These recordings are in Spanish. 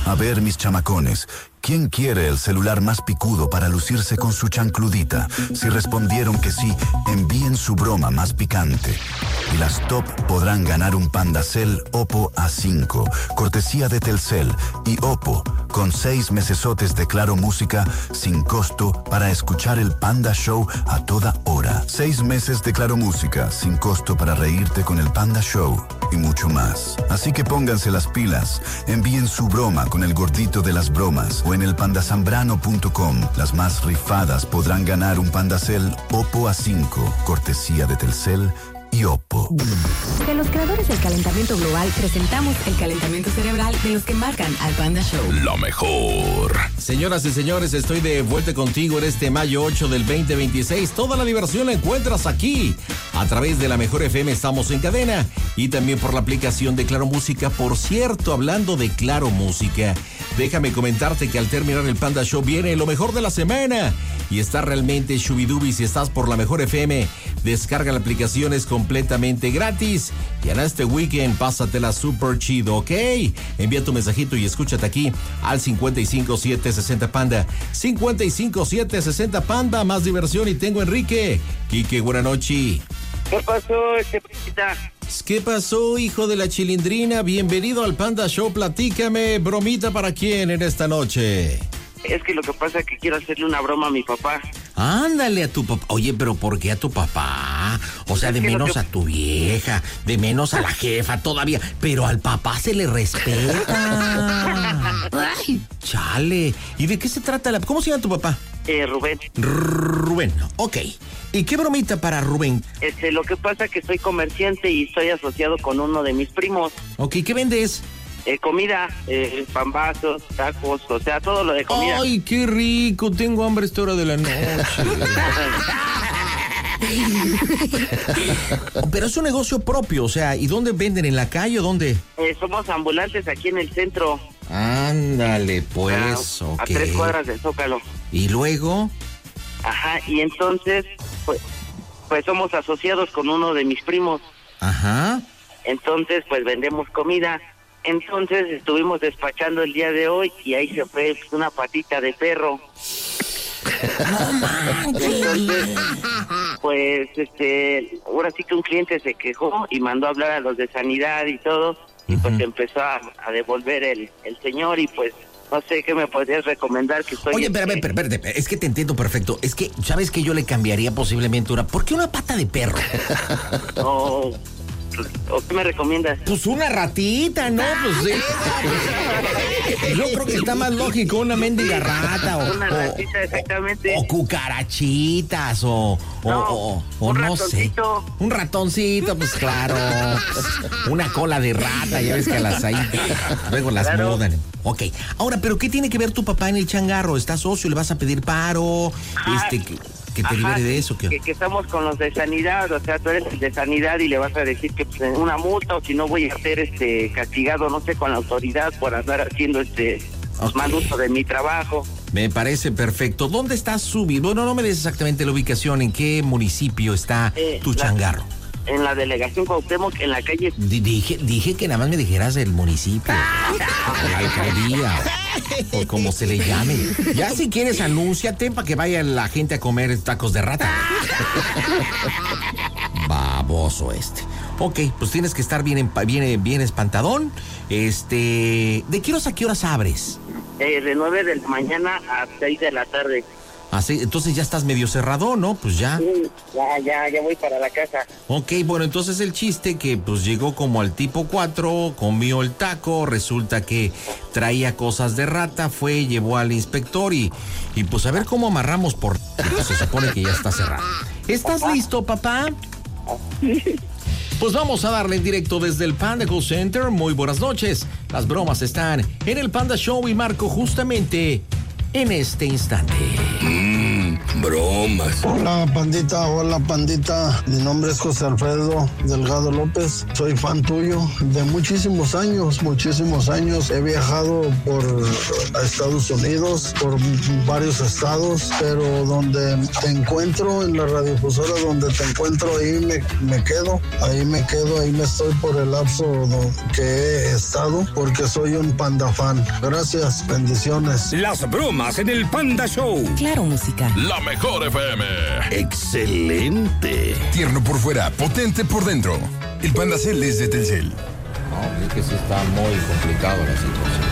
A ver, mis chamacones, ¿quién quiere el celular más picudo para lucirse con su chancludita? Si respondieron que sí, envíen su broma más picante. Y las top podrán ganar un Pandacel Oppo A5, cortesía de Telcel y Oppo, con 6 mesesotes de Claro Música sin costo para escuchar el Panda Show a toda hora. 6 meses de Claro Música sin costo para reírte con el Panda Show y mucho más. Así que pónganse las pilas, envíen su broma con el gordito de las bromas o en el pandasambrano.com. Las más rifadas podrán ganar un Pandacel Oppo A5, cortesía de Telcel y Oppo. De los creadores del calentamiento global, presentamos el calentamiento cerebral de los que marcan al Panda Show. Lo mejor. Señoras y señores, estoy de vuelta contigo en este mayo 8 del 2026. Toda la diversión la encuentras aquí. A través de la Mejor FM estamos en cadena y también por la aplicación de Claro Música. Por cierto, hablando de Claro Música, déjame comentarte que al terminar el Panda Show viene lo mejor de la semana y está realmente shubidubi. Si estás por la Mejor FM, descarga la aplicación, es completamente gratis y en este weekend pásatela super chido, ¿ok? Envía tu mensajito y escúchate aquí al 55760 Panda. 55760 Panda, más diversión y tengo Enrique. Quique, buena noche. ¿Qué pasó, príncipita? ¿Qué pasó, hijo de la chilindrina? Bienvenido al Panda Show. Platícame, bromita para quién en esta noche. Es que lo que pasa es que quiero hacerle una broma a mi papá. Ándale a tu papá. Oye, pero ¿por qué a tu papá? O sea, de menos a tu vieja, de menos a la jefa todavía, pero al papá se le respeta. Ay, chale. ¿Y de qué se trata ¿Cómo se llama tu papá? Rubén. Rubén, ok. ¿Y qué bromita para Rubén? Lo que pasa es que soy comerciante y estoy asociado con uno de mis primos. Ok, ¿qué vendes? Comida, pambazos, tacos, o sea, todo lo de comida. ¡Ay, qué rico! Tengo hambre a esta hora de la noche. Pero es un negocio propio, o sea, ¿y dónde venden? ¿En la calle o dónde? Somos ambulantes aquí en el centro. Ándale, pues, ok. A 3 cuadras del Zócalo. ¿Y luego? Ajá, y entonces, pues somos asociados con uno de mis primos. Ajá. Entonces, pues vendemos comida. Entonces estuvimos despachando el día de hoy y ahí se fue una patita de perro. No manches. Entonces, pues ahora sí que un cliente se quejó y mandó a hablar a los de sanidad y todo, y pues empezó a devolver el señor y pues no sé qué me podrías recomendar que estoy. Oye, espérate, es que te entiendo perfecto. Es que, ¿sabes qué? Yo le cambiaría posiblemente ¿por qué una pata de perro? No. ¿O qué me recomiendas? Pues una ratita, ¿no? Pues sí. Yo creo que está más lógico una mendiga rata una ratita, exactamente. O cucarachitas o no sé. Un ratoncito, pues claro. Una cola de rata, ya ves que las ahí luego las mudan. Ok. Ahora, ¿pero qué tiene que ver tu papá en el changarro? ¿Estás socio? ¿Le vas a pedir paro? Que te libere de eso. Que estamos con los de sanidad, o sea, tú eres el de sanidad y le vas a decir que pues, una multa o si no voy a ser castigado, no sé, con la autoridad por andar haciendo mal uso de mi trabajo. Me parece perfecto. ¿Dónde estás subido? Bueno, no me des exactamente la ubicación, ¿en qué municipio está tu changarro? En la delegación Cuauhtémoc, en la calle. Dije que nada más me dijeras el municipio, la alcaldía, o como se le llame. Ya si quieres, anúnciate para que vaya la gente a comer tacos de rata. Baboso Ok, pues tienes que estar bien espantadón. ¿De qué horas a qué horas abres? De 9 de la mañana a 6 de la tarde. Así, entonces ya estás medio cerrado, ¿no? Pues ya. Sí, ya voy para la casa. Ok, bueno, entonces el chiste que pues llegó como al tipo 4, comió el taco, resulta que traía cosas de rata, llevó al inspector y pues a ver cómo amarramos pues se supone que ya está cerrado. ¿Estás listo, papá? Pues vamos a darle en directo desde el Panda Call Center. Muy buenas noches. Las bromas están en el Panda Show y marco justamente en este instante. bromas. Hola pandita, mi nombre es José Alfredo Delgado López, soy fan tuyo de muchísimos años, he viajado por Estados Unidos, por varios estados, pero donde te encuentro, en la radiodifusora donde te encuentro, ahí me quedo, ahí me estoy por el lapso que he estado, porque soy un Panda fan. Gracias, bendiciones. Las bromas en el Panda Show. Claro, música. La mejor FM. Excelente. Tierno por fuera, potente por dentro. El Panda Cell es de Telcel. No, es que sí está muy complicado la situación.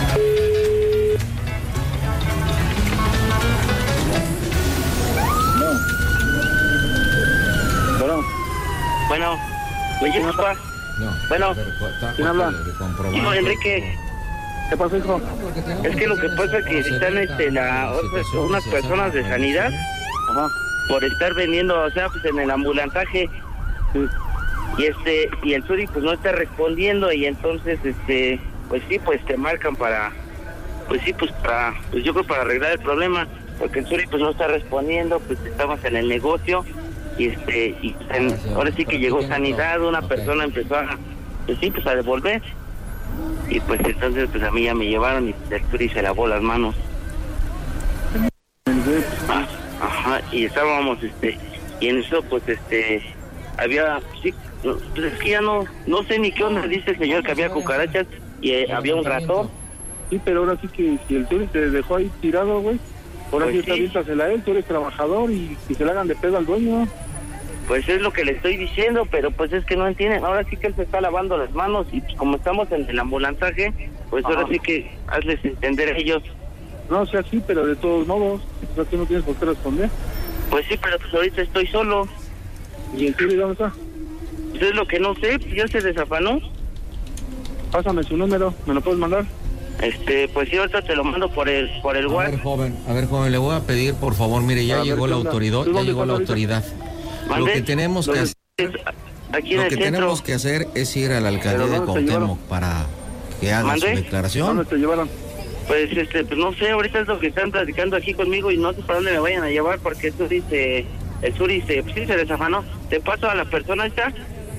Bueno, oye, papá. No. Bueno, ¿quién habla? Hijo, Enrique. ¿Qué pasó, hijo? Es que lo que pasa es que están unas personas de sanidad. Ajá. Por estar vendiendo, o sea, pues en el ambulantaje. Sí. Y el Suri pues no está respondiendo, y entonces pues sí, pues te marcan para yo creo para arreglar el problema, porque el Suri pues no está respondiendo, pues estamos en el negocio ahora sí que llegó sanidad, una persona empezó a devolver, y pues entonces pues a mí ya me llevaron y el Suri se lavó las manos. Ajá, y estábamos y en eso pues había, sí, pues es que ya no sé ni qué onda. Dice el señor que había cucarachas y había un ratón. Sí, pero ahora sí que si el Turi te dejó ahí tirado, güey, ahora pues sí está aviéntasela a él, tú eres trabajador, y se le hagan de pedo al dueño. Pues es lo que le estoy diciendo, pero pues es que no entienden. Ahora sí que él se está lavando las manos, y pues como estamos en el ambulantaje, pues ahora sí que hazles entender a ellos. No, o sea, sí, pero de todos modos, o sea, tú no tienes por qué responder. Pues sí, pero pues ahorita estoy solo. ¿Y el Turi dónde está? Pues es lo que no sé, ya se desafanó. Pásame su número, ¿me lo puedes mandar? Pues sí, ahorita te lo mando por el WhatsApp. A ver, joven, le voy a pedir, por favor, mire, ya llegó la autoridad, Lo que tenemos que hacer, tenemos que hacer es ir a la alcaldía de Cuauhtémoc para que haga su declaración. ¿Dónde te llevaron? Pues pues no sé, ahorita es lo que están platicando aquí conmigo, y no sé para dónde me vayan a llevar, porque el Suri se desafanó. ¿Te paso a la persona esta?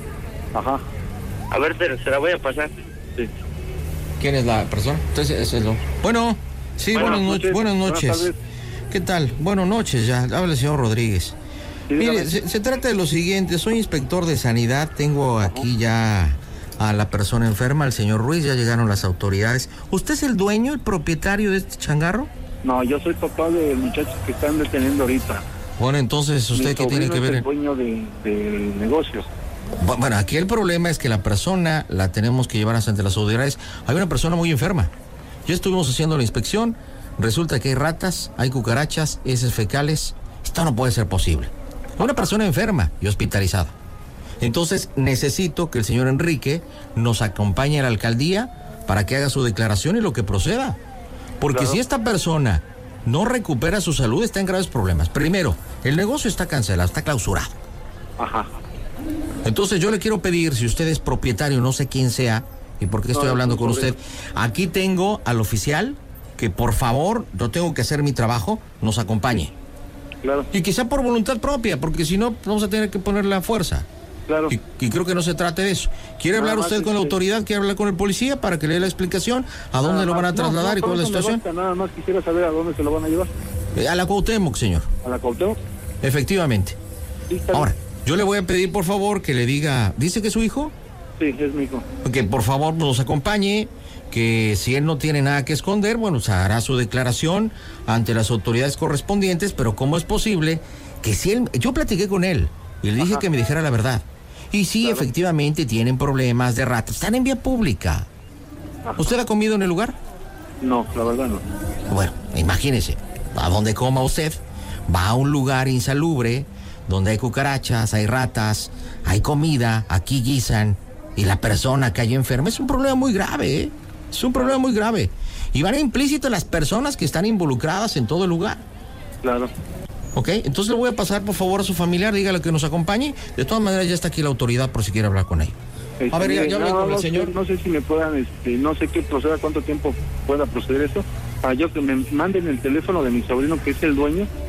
Ajá. A ver, te la voy a pasar. Sí. ¿Quién es la persona? Entonces, eso es lo... Bueno, sí, buenas noches. ¿Qué tal? Buenas noches, ya habla el señor Rodríguez. Sí, mire, se trata de lo siguiente, soy inspector de sanidad, tengo aquí ya a la persona enferma, al señor Ruiz, ya llegaron las autoridades. ¿Usted es el dueño, el propietario de este changarro? No, yo soy papá de muchachos que están deteniendo ahorita. Bueno, entonces, ¿usted qué tiene que ver? Es el dueño del negocio. Bueno, aquí el problema es que la persona la tenemos que llevar ante las autoridades. Hay una persona muy enferma. Ya estuvimos haciendo la inspección, resulta que hay ratas, hay cucarachas, heces fecales. Esto no puede ser posible. Una persona enferma y hospitalizada. Entonces necesito que el señor Enrique nos acompañe a la alcaldía para que haga su declaración y lo que proceda. Porque si esta persona no recupera su salud, está en graves problemas. Primero, el negocio está cancelado, está clausurado. Ajá. Entonces yo le quiero pedir, si usted es propietario, no sé quién sea, y por qué estoy hablando con usted, aquí tengo al oficial, que por favor, no tengo que hacer mi trabajo, nos acompañe. Claro. Y quizá por voluntad propia, porque si no, vamos a tener que ponerle a fuerza. Claro. Y creo que no se trate de eso. ¿Quiere hablar usted con la autoridad? ¿Quiere hablar con el policía para que le dé la explicación a dónde lo van a trasladar y cuál es la situación? Nada más quisiera saber a dónde se lo van a llevar. A la Cuauhtémoc, señor. ¿A la Cuauhtémoc? Efectivamente. Sí, ahora, yo le voy a pedir, por favor, que le diga... ¿Dice que es su hijo? Sí, es mi hijo. Que por favor nos acompañe, que si él no tiene nada que esconder, bueno, se hará su declaración ante las autoridades correspondientes, pero ¿cómo es posible que si él... Yo platiqué con él y le dije que me dijera la verdad. Y sí, efectivamente, tienen problemas de ratas. Están en vía pública. ¿Usted ha comido en el lugar? No, la verdad no. Bueno, imagínese, a donde coma usted, va a un lugar insalubre, donde hay cucarachas, hay ratas, hay comida, aquí guisan, y la persona cayó enferma. Es un problema muy grave, ¿eh? Es un problema muy grave. Y van implícitas las personas que están involucradas en todo el lugar. Claro. Ok, entonces le voy a pasar por favor a su familiar, dígale que nos acompañe. De todas maneras ya está aquí la autoridad por si quiere hablar con él. A ver, ya hablé con el señor. No sé si me puedan, no sé qué proceda, cuánto tiempo pueda proceder esto. Para yo que me manden el teléfono de mi sobrino, que es el dueño,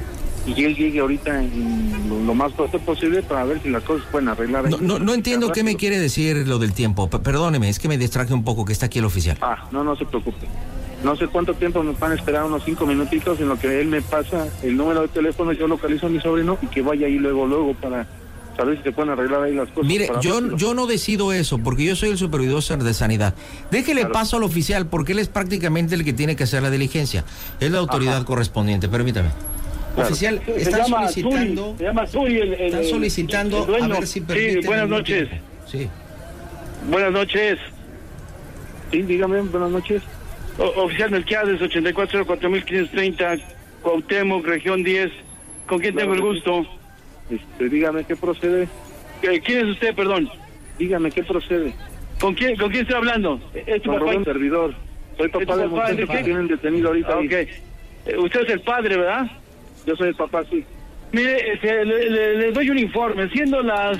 y él llegue ahorita en lo más pronto posible para ver si las cosas pueden arreglar. No entiendo qué me quiere decir lo del tiempo. Perdóneme, es que me distraje un poco que está aquí el oficial. No se preocupe. No sé cuánto tiempo nos van a esperar, unos 5 minutitos en lo que él me pasa el número de teléfono, yo localizo a mi sobrino y que vaya ahí luego para saber si se pueden arreglar ahí las cosas. Mire, yo no decido eso, porque yo soy el supervisor de sanidad. Déjele paso al oficial, porque él es prácticamente el que tiene que hacer la diligencia. Es la autoridad correspondiente, permítame. Claro. Oficial, están solicitando... Se llama Suri, están solicitando el a ver si permiten... Sí, buenas noches. Sí. Buenas noches. Sí, dígame, buenas noches. Oficial Melquiades, 8404.530, Cuauhtémoc, región 10. ¿Con quién tengo el gusto? Dígame, ¿qué procede? ¿Quién es usted, perdón? Dígame, ¿qué procede? ¿Con quién estoy hablando? ¿Es tu papá? Un servidor. Soy papá del muchacho que tienen detenido ahorita. Usted es el padre, ¿verdad? Yo soy el papá, sí. Mire, le doy un informe. Siendo las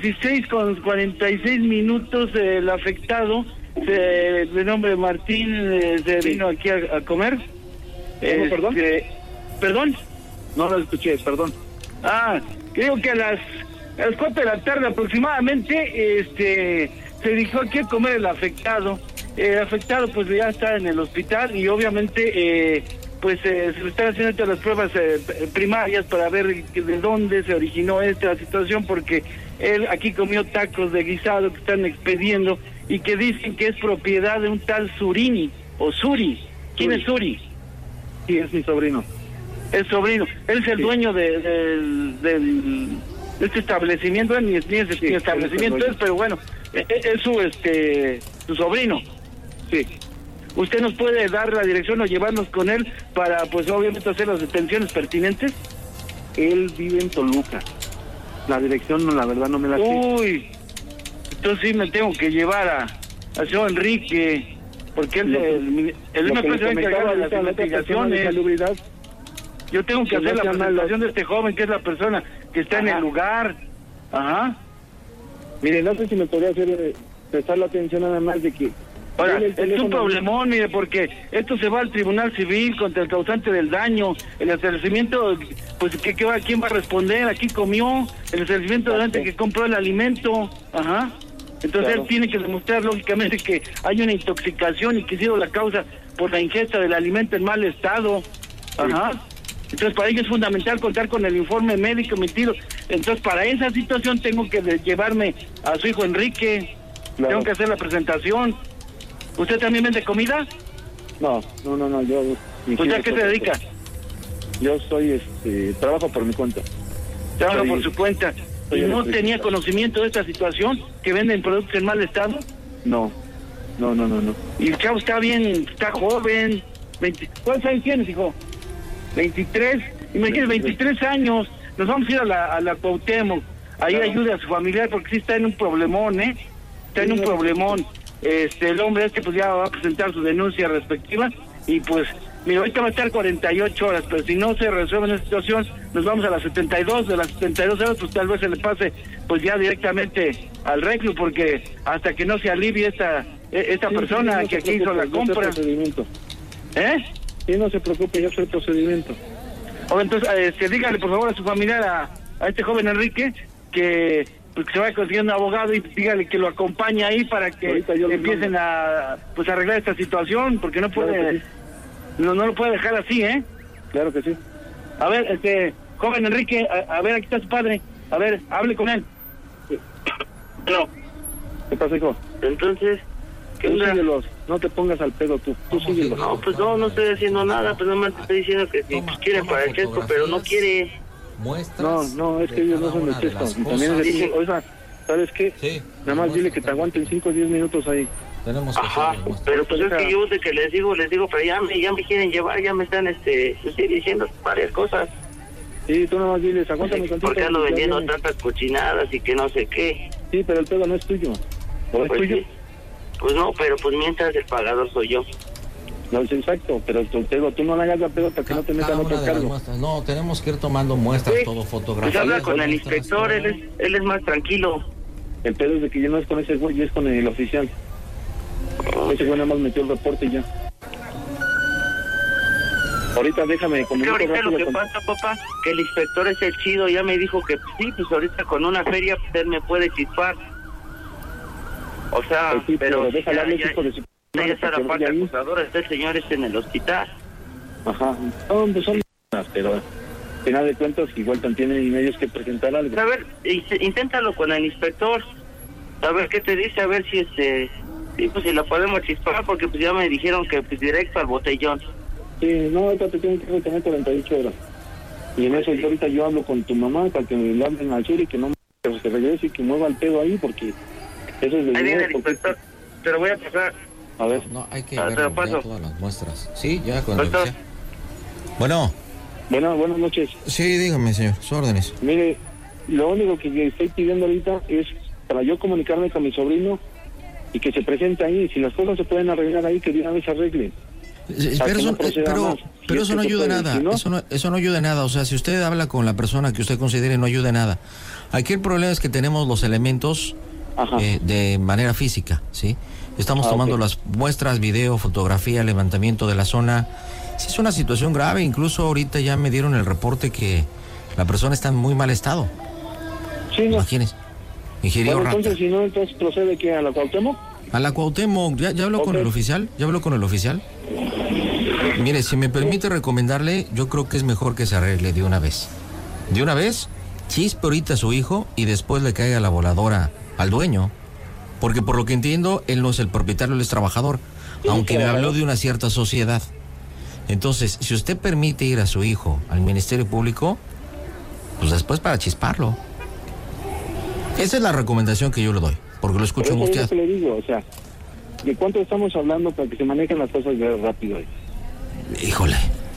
16:46, el afectado, de nombre Martín, se vino aquí a comer. ¿Perdón? ¿Perdón? No lo escuché, perdón. Creo que a las 4 de la tarde aproximadamente, se dirigió aquí a comer el afectado. El afectado pues ya está en el hospital y obviamente se le están haciendo todas las pruebas primarias para ver de dónde se originó esta situación, porque él aquí comió tacos de guisado que están expediendo y que dicen que es propiedad de un tal Surini o Suri. ¿Quién es Suri? Sí, es mi sobrino. El sobrino. Él es el dueño de este establecimiento, ni es establecimiento, pero bueno, es su sobrino. Sí. ¿Usted nos puede dar la dirección o llevarnos con él para, pues obviamente, hacer las detenciones pertinentes? Él vive en Toluca. La dirección, la verdad, no me la sé. Uy, entonces sí me tengo que llevar a señor Enrique, porque él me puede encargar de las investigaciones. Yo tengo que hacer la presentación de este joven, que es la persona que está en el lugar. Ajá. Mire, no sé si me podría prestar la atención nada más de que... Ahora, es un problemón, mire, porque esto se va al Tribunal Civil contra el causante del daño. El establecimiento, pues, ¿quién va a responder? Aquí comió el establecimiento delante que compró el alimento. Ajá. Entonces él tiene que demostrar, lógicamente, que hay una intoxicación y que ha sido la causa por la ingesta del alimento en mal estado. Ajá. Entonces, para ello es fundamental contar con el informe médico emitido. Entonces, para esa situación tengo que llevarme a su hijo Enrique. Claro. Tengo que hacer la presentación. ¿Usted también vende comida? No, yo... ¿Usted a qué se dedica? Yo soy, trabajo por mi cuenta. Trabaja por su cuenta. ¿Y no tenía conocimiento de esta situación? ¿Que venden productos en mal estado? No. Y el chavo está bien, está joven. ¿Cuántos años tienes, hijo? 23. Imagínate, 23 años. Nos vamos a ir a la Cuauhtémoc. Ahí ayude a su familiar porque sí está en un problemón, Está en un problemón. El hombre pues ya va a presentar su denuncia respectiva y pues, mira, ahorita va a estar 48 horas, pero si no se resuelve en esta situación, nos vamos a las 72, de las 72 horas, pues tal vez se le pase pues ya directamente al reclu, porque hasta que no se alivie esta persona que aquí hizo la compra. Sí, no se preocupe, yo soy el procedimiento. Entonces, dígale por favor a su familiar, a este joven Enrique, que se vaya consiguiendo un abogado y dígale que lo acompañe ahí para que empiecen a arreglar esta situación, porque no puede, claro sí. no lo puede dejar así, Claro que sí. A ver, joven Enrique, a ver, aquí está su padre, a ver, hable con él. Sí. No. ¿Qué pasa, hijo? Entonces, tú síguelos, no te pongas al pedo tú síguelos. No, pues no estoy haciendo nada, pues nomás te estoy diciendo que si quiere para el Chesco, pero no quiere. Muestras. No, es que ellos no son de Chesco. También es de oiga, ¿sabes qué? Sí. Nada más dile que te aguanten 5 o 10 minutos ahí. Tenemos que pero pues es que yo de que les digo, pero ya me quieren llevar, ya me están diciendo varias cosas. Sí, tú nada más diles, aguántame tantito. Porque ando vendiendo tantas cochinadas y que no sé qué. Sí, pero el pedo no es tuyo. ¿O es tuyo? Sí. Pues no, pero pues mientras el pagador soy yo. No, es exacto, pero tú no le hagas la pedo para que no te metan otro cargo. No, tenemos que ir tomando muestras, todo fotografías. Pues habla con el inspector, él es más tranquilo. El pedo es de que yo no es con ese güey, es con el oficial. Ese güey nada más metió el reporte y ya. Ahorita déjame comunicar. Ahorita lo que pasa, papá, que el inspector es el chido, ya me dijo que sí, pues ahorita con una feria pues, él me puede chispar. O sea, sí, pero déjale hablar, hijo de su... ya está la parte acusadora, este señor está en el hospital. Ajá, no, pues son pero al final de cuentas igual también tienen medios que presentar algo. A ver, inténtalo con el inspector, a ver qué te dice, a ver si sí, pues si la podemos chispar, porque pues ya me dijeron que pues directo al botellón. Sí, no, ahorita te tienen que retener 48 horas. Y en eso ahorita yo hablo con tu mamá para que le hablen al sur y que no se regrese y que mueva el pedo ahí, porque eso es de... Ahí viene el inspector, te lo voy a pasar. A ver. No, hay que ver todas las muestras. Sí, ya con el... Bueno. Bueno, buenas noches. Sí, dígame, señor, sus órdenes. Mire, lo único que estoy pidiendo ahorita es para yo comunicarme con mi sobrino y que se presente ahí. Si las cosas se pueden arreglar ahí, que de una vez se arreglen. Pero eso no ayuda nada. Si no... Eso no ayuda nada. O sea, si usted habla con la persona que usted considere, no ayuda nada. Aquí el problema es que tenemos los elementos de manera física, ¿sí? Estamos tomando las muestras, video, fotografía, levantamiento de la zona. Sí, es una situación grave. Incluso ahorita ya me dieron el reporte que la persona está en muy mal estado. Sí, no. Imagínese. Ingirió bueno, entonces, si no, entonces procede que a la Cuauhtémoc. A la Cuauhtémoc. ¿Ya habló con el oficial? ¿Ya habló con el oficial? Mire, si me permite recomendarle, yo creo que es mejor que se arregle de una vez. De una vez, chispe ahorita a su hijo y después le caiga la voladora al dueño. Porque por lo que entiendo, él no es el propietario, él es trabajador. Aunque me habló de una cierta sociedad. Entonces, si usted permite ir a su hijo al Ministerio Público, pues después para chisparlo. Esa es la recomendación que yo le doy, porque lo escucho en usted. Es lo que le digo, o sea, ¿de cuánto estamos hablando para que se manejen las cosas rápido ahí? Híjole,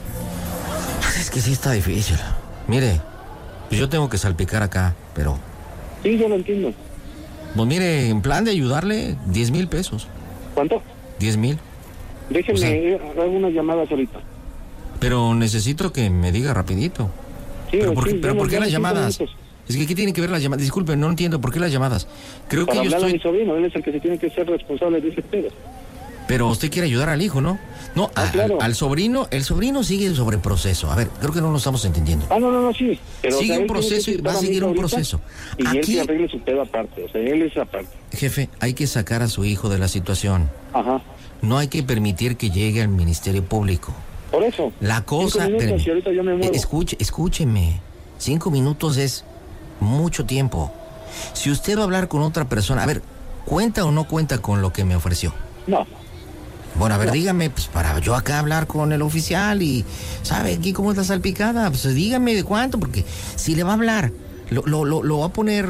es que sí está difícil. Mire, pues yo tengo que salpicar acá, pero... Sí, yo lo entiendo. Pues mire, en plan de ayudarle, 10,000 pesos. ¿Cuánto? 10,000. Déjenme hacer unas llamadas ahorita. Pero necesito que me diga rapidito. Sí, ¿Pero por qué las llamadas? Es que aquí tienen que ver las llamadas. Disculpe, no entiendo por qué las llamadas. Creo para que yo hablar estoy... a mi sobrino, él es el que se tiene que ser responsable de ese pedo. Pero usted quiere ayudar al hijo, ¿no? No, claro. Al sobrino, el sobrino sigue sobre proceso. A ver, creo que no lo estamos entendiendo. No, sí. Pero, sigue un proceso y va a seguir un proceso. Y aquí... él que arregle su pedo aparte, o sea, él es aparte. Jefe, hay que sacar a su hijo de la situación. Ajá. No hay que permitir que llegue al Ministerio Público. Por eso. La cosa... 5 minutos, y ahorita yo me muevo. Escúcheme. 5 minutos es mucho tiempo. Si usted va a hablar con otra persona... A ver, ¿cuenta o no cuenta con lo que me ofreció? No. Bueno, a ver, dígame, pues para yo acá hablar con el oficial y... ¿Sabe aquí cómo es la salpicada? Pues dígame de cuánto, porque si le va a hablar, lo va a poner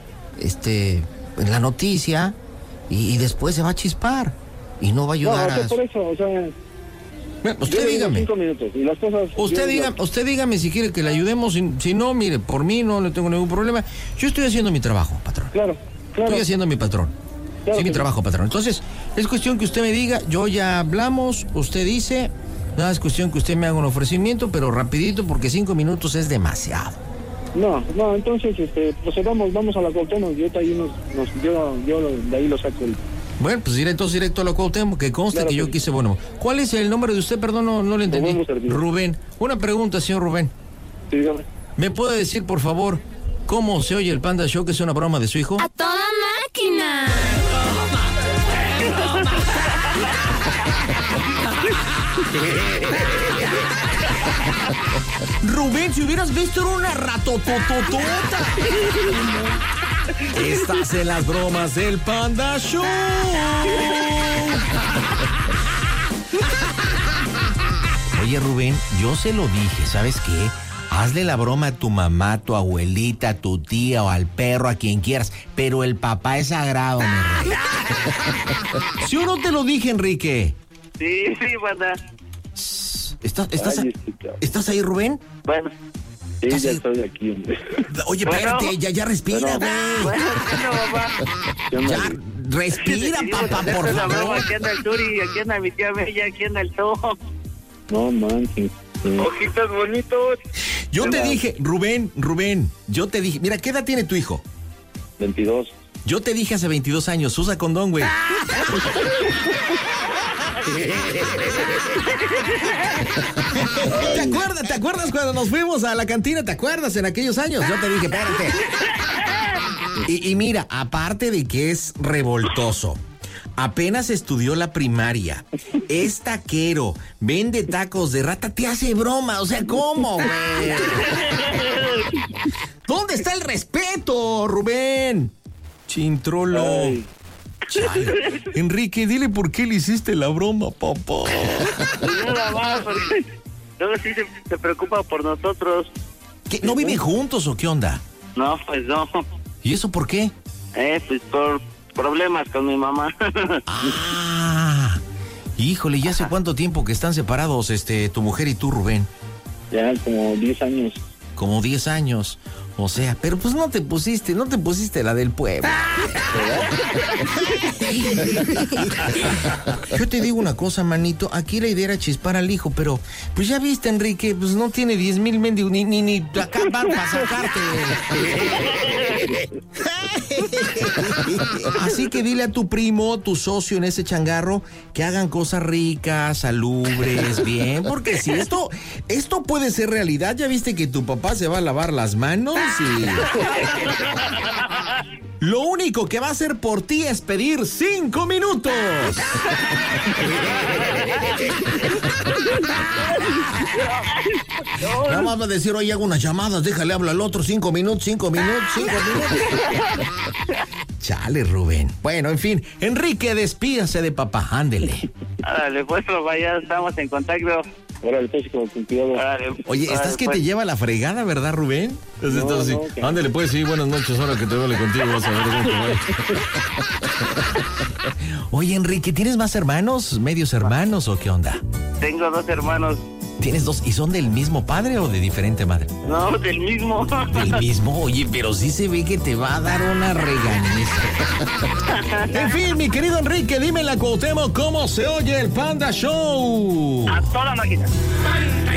en la noticia y después se va a chispar y no va a ayudar a... por eso, o sea... Usted dígame. 5 minutos y las cosas... Usted dígame si quiere que le ayudemos, si no, mire, por mí no le tengo ningún problema. Yo estoy haciendo mi trabajo, patrón. Claro. Estoy haciendo mi patrón. Claro, sí, mi trabajo, patrón. Entonces, es cuestión que usted me diga, yo ya hablamos, usted dice, nada, es cuestión que usted me haga un ofrecimiento, pero rapidito, porque 5 minutos es demasiado. No, entonces, procedamos, vamos a la Cuauhtémoc, yo de ahí lo saco. Bueno, pues entonces directo a la Cuauhtémoc, que conste claro, que yo quise, bueno, ¿cuál es el nombre de usted? Perdón, no le entendí. Rubén. Una pregunta, señor Rubén. Sí, dígame. ¿Me puede decir, por favor, cómo se oye el Panda Show, que es una broma de su hijo? ¡A toda máquina! Rubén, si hubieras visto, era una ratotototota. Estás en las bromas del Panda Show. Oye, Rubén, yo se lo dije, ¿sabes qué? Hazle la broma a tu mamá, a tu abuelita, a tu tía o al perro, a quien quieras, pero el papá es sagrado, mi rey. ¿Sí o no te lo dije, Enrique? Sí, banda. ¿Estás ahí, Rubén? Bueno. Sí, ya estoy aquí, hombre. Oye, espérate, ya respira, güey. Papá. Ya, respira, papá, por favor. Aquí anda el Turi, aquí anda mi tía Bella, aquí anda el Tom. No manches. Ojitos bonitos. Yo te dije, Rubén, yo te dije, mira, ¿qué edad tiene tu hijo? 22. Yo te dije hace 22 años, usa condón, güey. ¿Te acuerdas cuando nos fuimos a la cantina? ¿Te acuerdas en aquellos años? Yo te dije, espérate. Y mira, aparte de que es revoltoso, apenas estudió la primaria, es taquero, vende tacos de rata, te hace broma, o sea, ¿cómo, güey? ¿Dónde está el respeto, Rubén? Chintrolo. Ay. Chale. Enrique, dile por qué le hiciste la broma, papá. Nada más, porque luego sí se preocupa por nosotros. ¿Qué, no viven juntos o qué onda? No, pues no. ¿Y eso por qué? Pues por problemas con mi mamá. Ah, híjole, ¿ya hace cuánto tiempo que están separados tu mujer y tú, Rubén? Ya como 10 años. Como 10 años. O sea, pero pues no te pusiste la del pueblo. Yo te digo una cosa, manito, aquí la idea era chispar al hijo, pero pues ya viste, Enrique, pues no tiene 10,000 mendigos, ni acá van para sacarte. Así que dile a tu primo, tu socio en ese changarro, que hagan cosas ricas, salubres, bien, porque si esto puede ser realidad, ya viste que tu papá se va a lavar las manos y lo único que va a hacer por ti es pedir 5 minutos. Nada más va a decir, oye, hago unas llamadas, déjale, habla al otro, 5 minutos. Chale, Rubén. Bueno, en fin, Enrique, despídase de papá, ándele. Árale, pues, vaya, estamos en contacto. Órale, pues, con cuidado. Oye, estás que te lleva la fregada, ¿verdad, Rubén? Entonces, no, ándale, pues, sí, buenas noches, ahora que te vale contigo, vas a ver cómo te va. Oye, Enrique, ¿tienes más hermanos, medios hermanos o qué onda? Tengo 2 hermanos. ¿Tienes 2? ¿Y son del mismo padre o de diferente madre? No, del mismo. ¿Del mismo? Oye, pero sí se ve que te va a dar una regañiza. En fin, mi querido Enrique, dime en la Cuauhtémoc cómo se oye el Panda Show. A toda máquina.